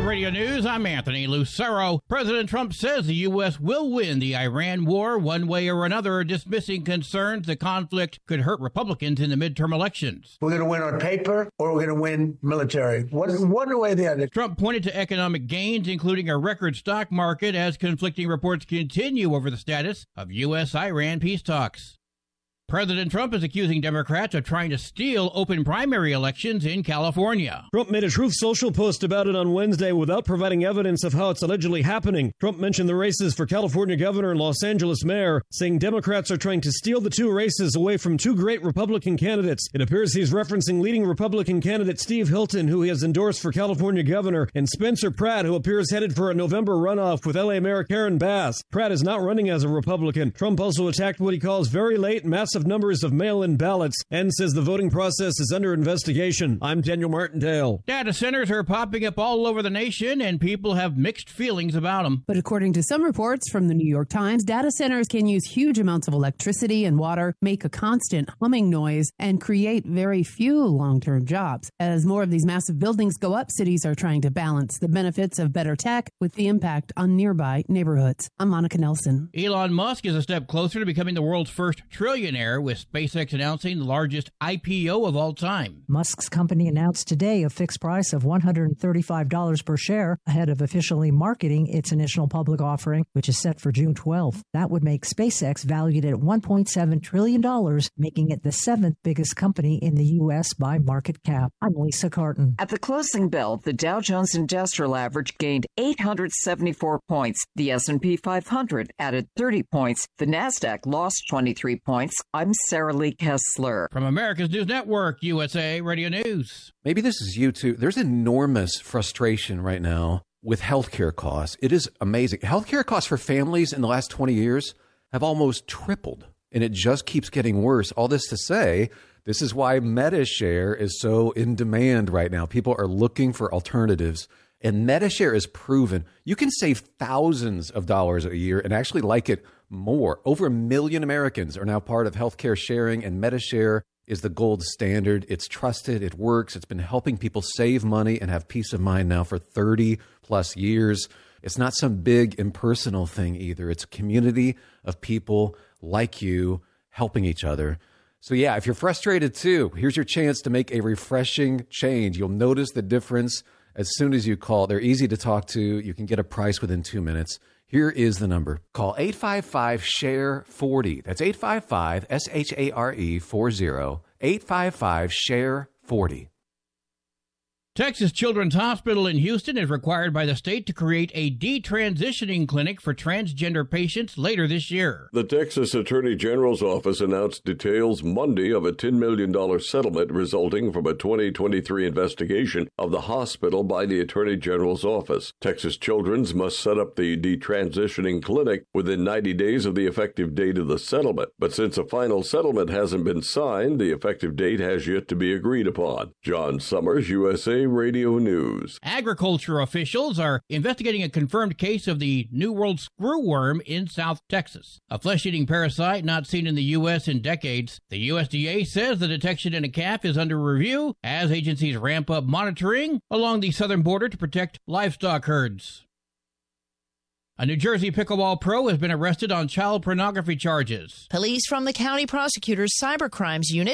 Radio News, I'm Anthony Lucero. President Trump says the U.S. will win the Iran war one way or another, dismissing concerns the conflict could hurt Republicans in the midterm elections. We're going to win on paper or we're going to win military. One way or the other. Trump pointed to economic gains, including a record stock market, as conflicting reports continue over the status of U.S.-Iran peace talks. President Trump is accusing Democrats of trying to steal open primary elections in California. Trump made a Truth Social post about it on Wednesday without providing evidence of how it's allegedly happening. Trump mentioned the races for California governor and Los Angeles mayor, saying Democrats are trying to steal the two races away from two great Republican candidates. It appears he's referencing leading Republican candidate Steve Hilton, who he has endorsed for California governor, and Spencer Pratt, who appears headed for a November runoff with L.A. Mayor Karen Bass. Pratt is not running as a Republican. Trump also attacked what he calls very late, massive numbers of mail-in ballots and says the voting process is under investigation. I'm Daniel Martindale. Data centers are popping up all over the nation, and people have mixed feelings about them. But according to some reports from the New York Times, data centers can use huge amounts of electricity and water, make a constant humming noise, and create very few long-term jobs. As more of these massive buildings go up, cities are trying to balance the benefits of better tech with the impact on nearby neighborhoods. I'm Monica Nelson. Elon Musk is a step closer to becoming the world's first trillionaire, with SpaceX announcing the largest IPO of all time. Musk's company announced today a fixed price of $135 per share ahead of officially marketing its initial public offering, which is set for June 12th. That would make SpaceX valued at $1.7 trillion, making it the seventh biggest company in the U.S. by market cap. I'm Lisa Carton. At the closing bell, the Dow Jones Industrial Average gained 874 points. The S&P 500 added 30 points. The NASDAQ lost 23 points. I'm Sarah Lee Kessler. From America's News Network, USA Radio News. Maybe this is you too. There's enormous frustration right now with healthcare costs. It is amazing. Healthcare costs for families in the last 20 years have almost tripled, and it just keeps getting worse. All this to say, this is why Medi-Share is so in demand right now. People are looking for alternatives. And Medi-Share is proven you can save thousands of dollars a year and actually like it more. Over 1 million Americans are now part of healthcare sharing, and Medi-Share is the gold standard. It's trusted. It works. It's been helping people save money and have peace of mind now for 30 plus years. It's not some big impersonal thing either. It's a community of people like you helping each other. So yeah, if you're frustrated too, here's your chance to make a refreshing change. You'll notice the difference as soon as you call. They're easy to talk to. You can get a price within 2 minutes. Here is the number. Call 855-SHARE-40. That's 855-SHARE-40. 855-SHARE-40. Texas Children's Hospital in Houston is required by the state to create a detransitioning clinic for transgender patients later this year. The Texas Attorney General's office announced details Monday of a $10 million settlement resulting from a 2023 investigation of the hospital by the Attorney General's office. Texas Children's must set up the detransitioning clinic within 90 days of the effective date of the settlement. But since a final settlement hasn't been signed, the effective date has yet to be agreed upon. John Summers, USA Radio News. Agriculture officials are investigating a confirmed case of the New World screwworm in South Texas, a flesh-eating parasite not seen in the U.S. in decades. The USDA says the detection in a calf is under review as agencies ramp up monitoring along the southern border to protect livestock herds. A New Jersey pickleball pro has been arrested on child pornography charges. Police from the county prosecutor's cybercrimes unit